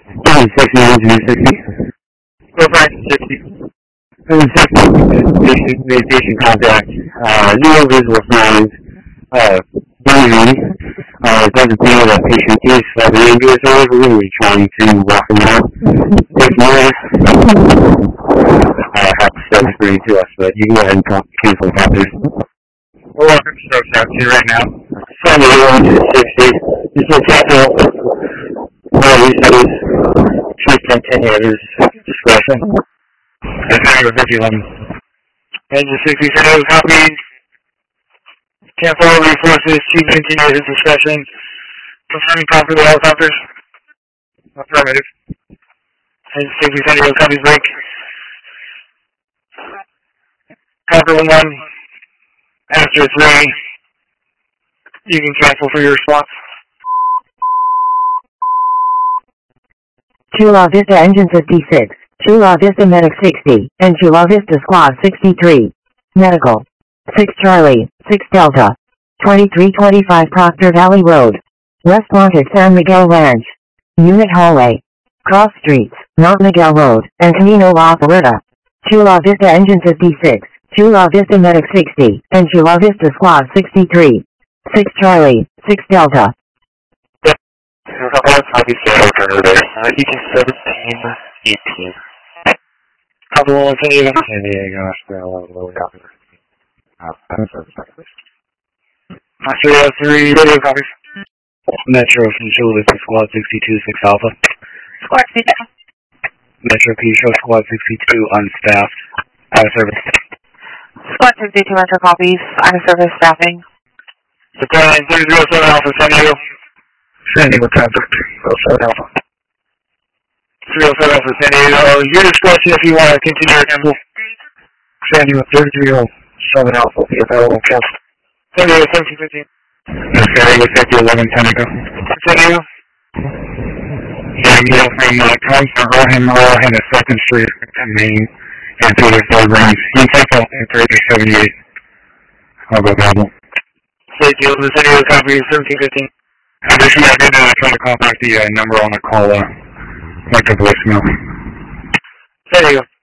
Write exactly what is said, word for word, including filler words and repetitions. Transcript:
sixty, sixty. Go back to sixty. sixty, meditation contact. Uh, zero visible signs. Uh, breathing. Uh, it doesn't appear that patient is slightly dangerous or really trying to walk around. If not, I have to start explaining to us, but you can go ahead and talk, cancel copies. We're walking strokes out to you right now. seventy-one to sixty. This is capital. Well, he says, please continue his discretion. That's number fifty-one. Engine sixty, send over copies. Cancel all resources. Chief continue his discussion. Confirming copy of the helicopters. Affirmative. Engine sixty, send over copies. Break. Copy one one. After three. You can cancel for your response. Chula Vista Engine fifty-six, Chula Vista Medic sixty, and Chula Vista Squad sixty-three. Medical. six Charlie, six Delta. twenty-three twenty-five Proctor Valley Road. Restaurant at San Miguel Ranch. Unit Hallway. Cross Streets, Mount Miguel Road, and Camino La Ferreta. Chula Vista Engine fifty-six, Chula Vista Medic sixty, and Chula Vista Squad sixty-three. six Charlie, six Delta. Copy seven, uh, E T seventeen, eighteen. Copy one, San Diego. San Diego, Australia, copy. Master uh, three, radio copies. Metro from Chula Vista Squad sixty-two, six Alpha. Squad sixty-two. Metro Petro Squad sixty-two, unstaffed, out of service. Squad sixty-two, Metro copies, out of service staffing. Battalion three zero seven Alpha, San Diego. San Diego, contact three zero seven Alpha. three oh seven Alpha, San Diego. Your discretion if you want to continue your cancel. San Diego, three zero seven Alpha, be available, cancel. San Diego, seventeen fifteen. San Diego, fifty eleven, Tenneco. San Diego. San Diego from uh, Thompson, Rohan, Rohan, and second Street, and Main, and to the third range. You can cancel in three seventy-eight. I'll go available. Say deal to San Diego, copy seventeen fifteen. Additionally, I did uh, try to contact the uh, number on the call, uh, like the voicemail. San Diego.